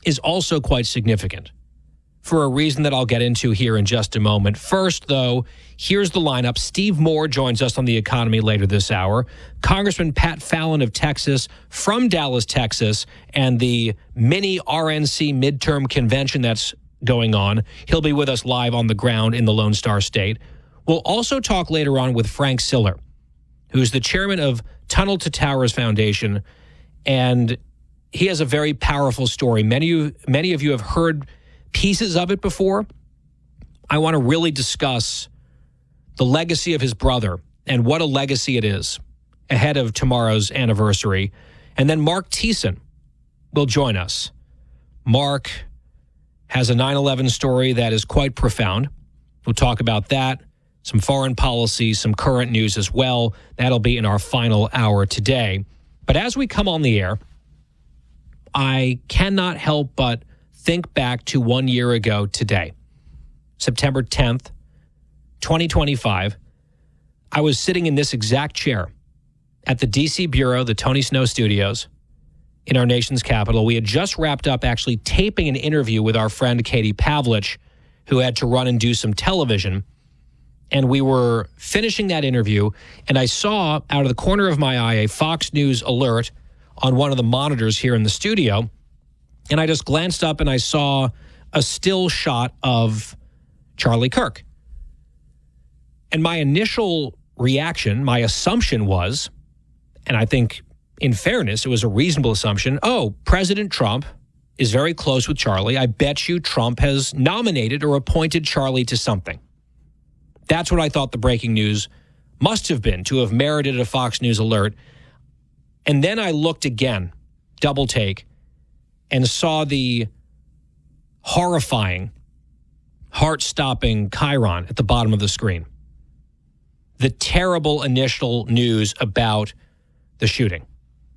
is also quite significant for a reason that I'll get into here in just a moment. First, though, here's the lineup. Steve Moore joins us on the economy later this hour. Congressman Pat Fallon of Texas, from Dallas, Texas, and the mini RNC midterm convention that's going on. He'll be with us live on the ground in the Lone Star State. We'll also talk later on with Frank Siller, who's the chairman of Tunnel to Towers Foundation, and he has a very powerful story. Many of you have heard pieces of it before. I want to really discuss the legacy of his brother and what a legacy it is ahead of tomorrow's anniversary. And then Mark Thiessen will join us. Mark has a 9/11 story that is quite profound. We'll talk about that, some foreign policy, some current news as well. That'll be in our final hour today. But as we come on the air, I cannot help but think back to 1 year ago today, September 10th, 2025. I was sitting in this exact chair at the D.C. Bureau, the Tony Snow Studios, in our nation's capital. We had just wrapped up actually taping an interview with our friend Katie Pavlich, who had to run and do some television. And we were finishing that interview, and I saw out of the corner of my eye a Fox News alert on one of the monitors here in the studio. And I just glanced up and I saw a still shot of Charlie Kirk. And my initial reaction, my assumption was, and I think in fairness, it was a reasonable assumption, President Trump is very close with Charlie. I bet you Trump has nominated or appointed Charlie to something. That's what I thought the breaking news must have been, to have merited a Fox News alert. And then I looked again, double take, and saw the horrifying, heart-stopping chyron at the bottom of the screen. The terrible initial news about the shooting.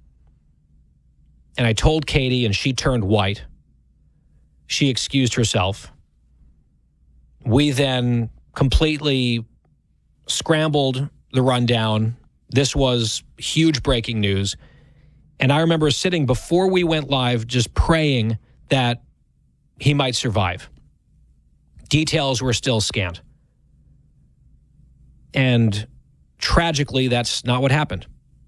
And I told Katie, and she turned white. She excused herself. We then completely scrambled the rundown. This was huge breaking news. And I remember sitting before we went live just praying that he might survive. Details were still scant. And tragically, that's not what happened.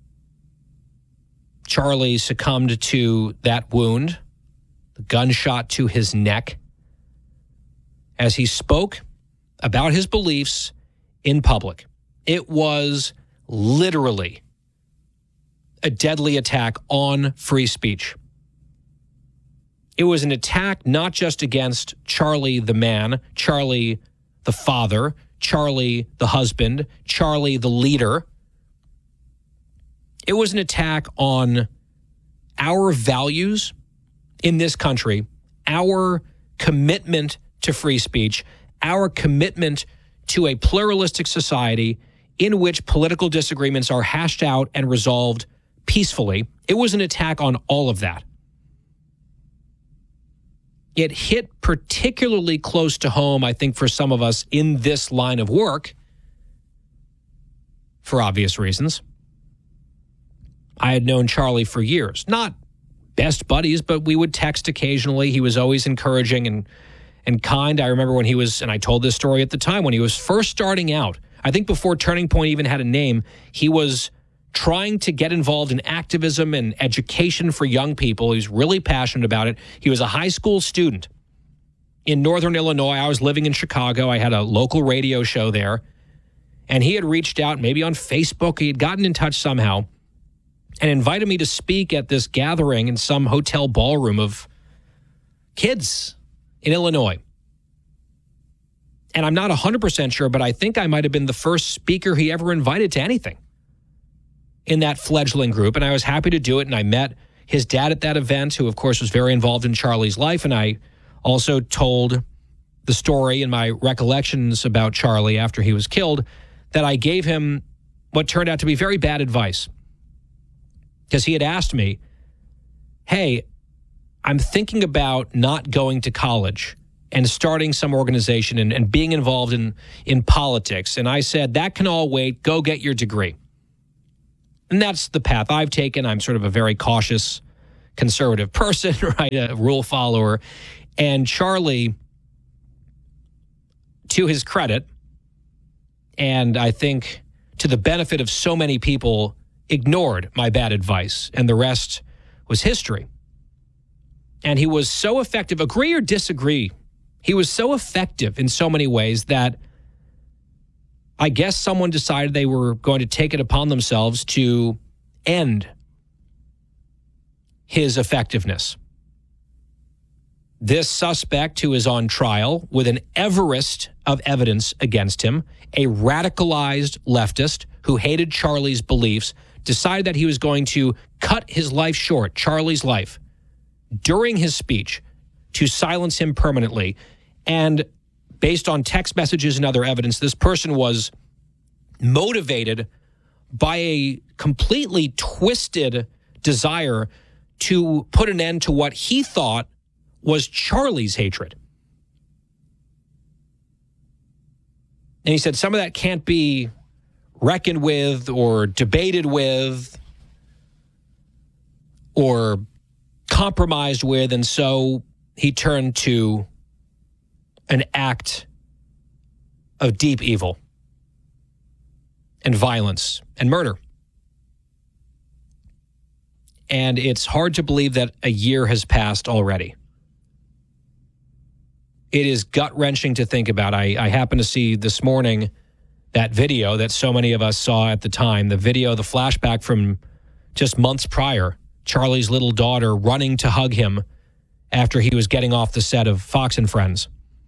Charlie succumbed to that wound, the gunshot to his neck, as he spoke about his beliefs in public. It was literally a deadly attack on free speech. It was an attack not just against Charlie the man, Charlie the father, Charlie the husband, Charlie the leader. It was an attack on our values in this country, our commitment to free speech, our commitment to a pluralistic society in which political disagreements are hashed out and resolved peacefully. It was an attack on all of that. It hit particularly close to home, I think, for some of us in this line of work, for obvious reasons. I had known Charlie for years, not best buddies, but we would text occasionally. He was always encouraging and kind. I remember when he was, and I told this story at the time, when he was first starting out, I think before Turning Point even had a name, he was trying to get involved in activism and education for young people. He was really passionate about it. He was a high school student in Northern Illinois. I was living in Chicago. I had a local radio show there. And he had reached out, maybe on Facebook. He had gotten in touch somehow and invited me to speak at this gathering in some hotel ballroom of kids in Illinois. And I'm not 100% sure, but I think I might have been the first speaker he ever invited to anything in that fledgling group. And I was happy to do it. And I met his dad at that event, who, of course, was very involved in Charlie's life. And I also told the story in my recollections about Charlie after he was killed, that I gave him what turned out to be very bad advice. Because he had asked me, hey, I'm thinking about not going to college and starting some organization and being involved in politics. And I said, that can all wait. Go get your degree. And that's the path I've taken. I'm sort of a very cautious conservative person, right? A rule follower. And Charlie, to his credit, and I think to the benefit of so many people, ignored my bad advice, and the rest was history. And he was so effective, agree or disagree, he was so effective in so many ways that I guess someone decided they were going to take it upon themselves to end his effectiveness. This suspect, who is on trial with an Everest of evidence against him, a radicalized leftist who hated Charlie's beliefs, decided that he was going to cut his life short, Charlie's life, during his speech to silence him permanently. And based on text messages and other evidence, this person was motivated by a completely twisted desire to put an end to what he thought was Charlie's hatred. And he said some of that can't be reckoned with or debated with or compromised with, and so he turned to an act of deep evil and violence and murder. And it's hard to believe that a year has passed already. It is gut-wrenching to think about. I happened to see this morning that video that so many of us saw at the time, the flashback from just months prior, Charlie's little daughter running to hug him after he was getting off the set of Fox and Friends.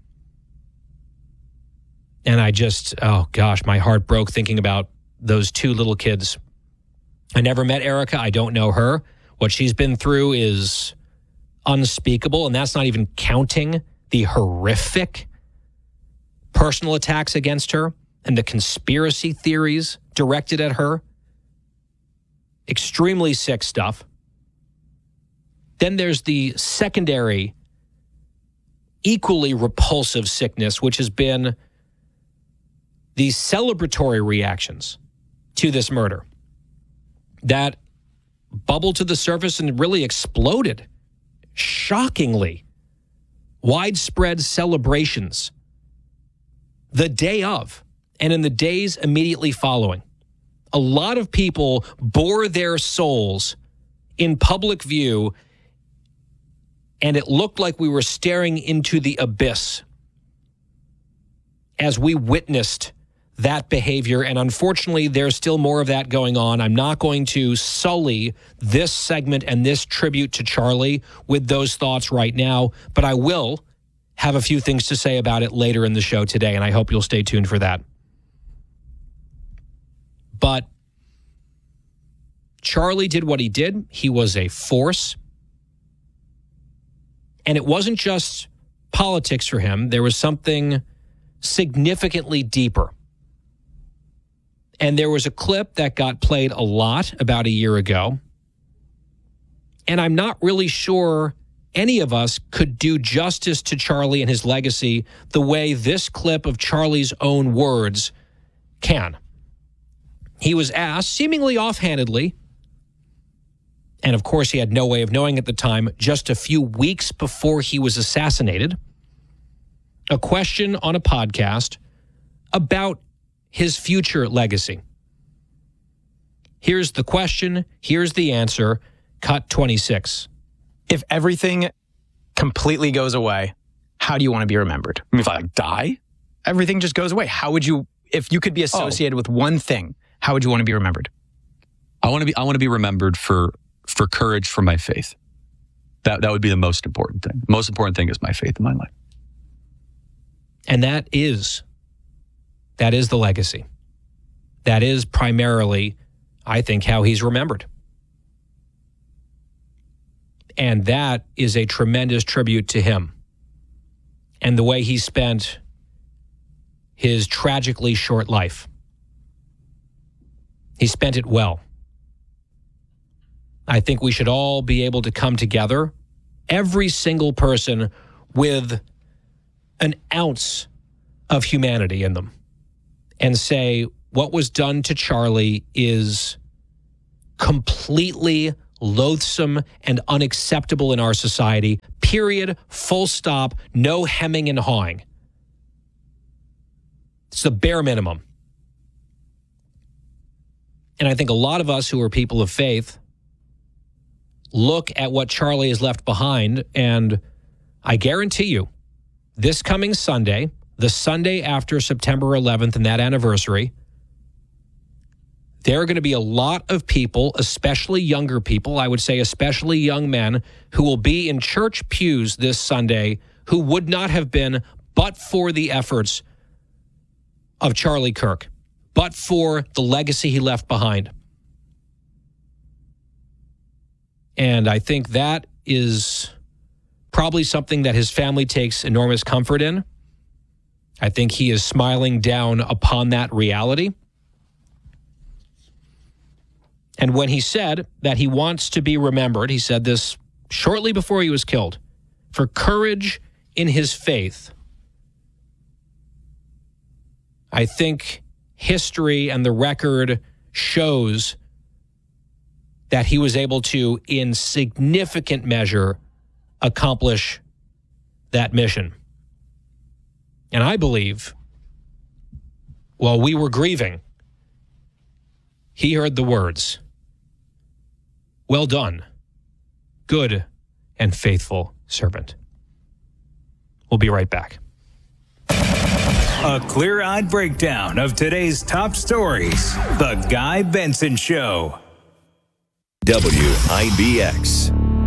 And I just, oh gosh, my heart broke thinking about those two little kids. I never met Erica. I don't know her. What she's been through is unspeakable, and that's not even counting the horrific personal attacks against her and the conspiracy theories directed at her. Extremely sick stuff. Then there's the secondary, equally repulsive sickness, which has been the celebratory reactions to this murder that bubbled to the surface and really exploded. Shockingly, widespread celebrations the day of and in the days immediately following. A lot of people bore their souls in public view, and it looked like we were staring into the abyss as we witnessed that behavior. And unfortunately, there's still more of that going on. I'm not going to sully this segment and this tribute to Charlie with those thoughts right now, but I will have a few things to say about it later in the show today, and I hope you'll stay tuned for that. But Charlie did what he did. He was a force. And it wasn't just politics for him. There was something significantly deeper. And there was a clip that got played a lot about a year ago. And I'm not really sure any of us could do justice to Charlie and his legacy the way this clip of Charlie's own words can. He was asked, seemingly offhandedly, and of course he had no way of knowing at the time, just a few weeks before he was assassinated, a question on a podcast about his future legacy. Here's the question. Here's the answer. Cut 26. If everything completely goes away, how do you want to be remembered? I mean, if I die? Everything just goes away. How would you, if you could be associated with one thing, how would you want to be remembered? I want to be remembered for courage for my faith. That would be the most important thing. The most important thing is my faith in my life. And that is the legacy. That is primarily, I think, how he's remembered. And that is a tremendous tribute to him and the way he spent his tragically short life. He spent it well. I think we should all be able to come together, every single person with an ounce of humanity in them, and say what was done to Charlie is completely loathsome and unacceptable in our society. Period. Full stop. No hemming and hawing. It's the bare minimum. And I think a lot of us who are people of faith look at what Charlie has left behind, and I guarantee you, this coming Sunday, the Sunday after September 11th and that anniversary, there are going to be a lot of people, especially younger people, I would say especially young men, who will be in church pews this Sunday who would not have been but for the efforts of Charlie Kirk, but for the legacy he left behind. And I think that is probably something that his family takes enormous comfort in. I think he is smiling down upon that reality. And when he said that he wants to be remembered, he said this shortly before he was killed, for courage in his faith. I think history and the record shows that he was able to, in significant measure, accomplish that mission. And I believe, while we were grieving, he heard the words, "Well done, good and faithful servant." We'll be right back. A clear-eyed breakdown of today's top stories. The Guy Benson Show. WIBX.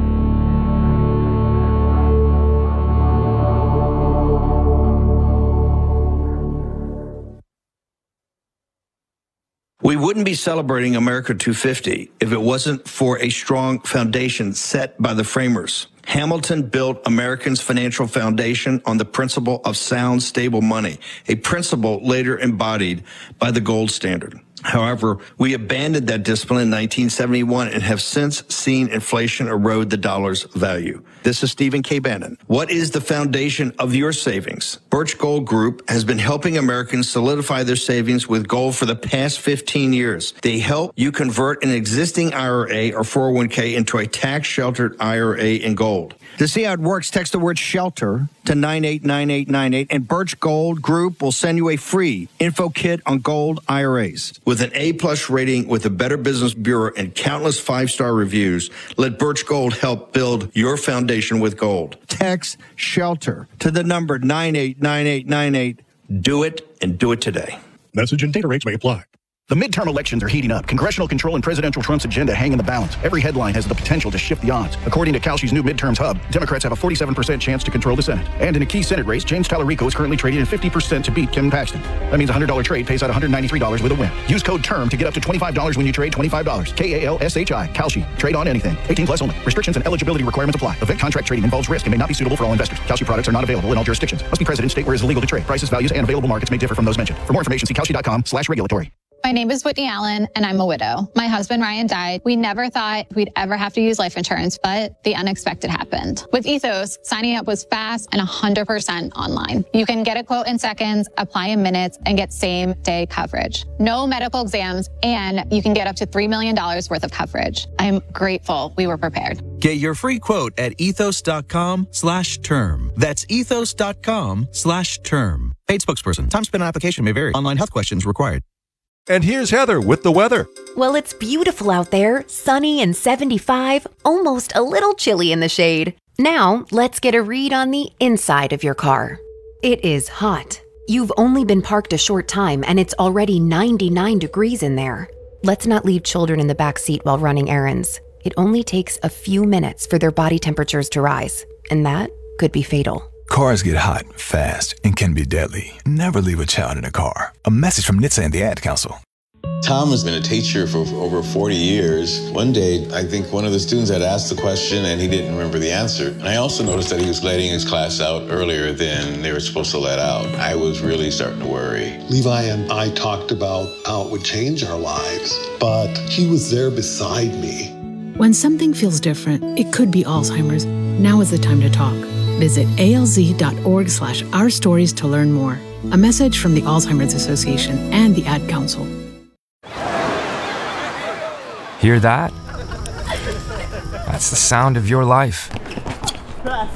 We wouldn't be celebrating America 250 if it wasn't for a strong foundation set by the framers. Hamilton built Americans' financial foundation on the principle of sound, stable money, a principle later embodied by the gold standard. However, we abandoned that discipline in 1971 and have since seen inflation erode the dollar's value. This is Stephen K. Bannon. What is the foundation of your savings? Birch Gold Group has been helping Americans solidify their savings with gold for the past 15 years. They help you convert an existing IRA or 401k into a tax-sheltered IRA in gold. To see how it works, text the word SHELTER to 989898, and Birch Gold Group will send you a free info kit on gold IRAs. With an A-plus rating with the Better Business Bureau and countless 5-star reviews, let Birch Gold help build your foundation with gold. Text SHELTER to the number 989898. Do it, and do it today. Message and data rates may apply. The midterm elections are heating up. Congressional control and presidential Trump's agenda hang in the balance. Every headline has the potential to shift the odds. According to Kalshi's new midterms hub, Democrats have a 47% chance to control the Senate. And in a key Senate race, James Tallarico is currently trading at 50% to beat Kim Paxton. That means a $100 trade pays out $193 with a win. Use code TERM to get up to $25 when you trade $25. KALSHI. Kalshi. Trade on anything. 18 plus only. Restrictions and eligibility requirements apply. Event contract trading involves risk and may not be suitable for all investors. Kalshi products are not available in all jurisdictions. Must be present in state where it is illegal to trade. Prices, values, and available markets may differ from those mentioned. For more information, see Kalshi.com/regulatory. My name is Whitney Allen, and I'm a widow. My husband, Ryan, died. We never thought we'd ever have to use life insurance, but the unexpected happened. With Ethos, signing up was fast and 100% online. You can get a quote in seconds, apply in minutes, and get same-day coverage. No medical exams, and you can get up to $3 million worth of coverage. I'm grateful we were prepared. Get your free quote at ethos.com/term. That's ethos.com/term. Paid spokesperson. Time spent on application may vary. Online health questions required. And here's Heather with the weather. Well, it's beautiful out there, sunny and 75, almost a little chilly in the shade. Now, let's get a read on the inside of your car. It is hot. You've only been parked a short time and it's already 99 degrees in there. Let's not leave children in the back seat while running errands. It only takes a few minutes for their body temperatures to rise, and that could be fatal. Cars get hot, fast, and can be deadly. Never leave a child in a car. A message from NHTSA and the Ad Council. Tom has been a teacher for over 40 years. One day, I think one of the students had asked the question and he didn't remember the answer. And I also noticed that he was letting his class out earlier than they were supposed to let out. I was really starting to worry. Levi and I talked about how it would change our lives, but he was there beside me. When something feels different, it could be Alzheimer's. Now is the time to talk. Visit alz.org/ourstories to learn more. A message from the Alzheimer's Association and the Ad Council. Hear that? That's the sound of your life.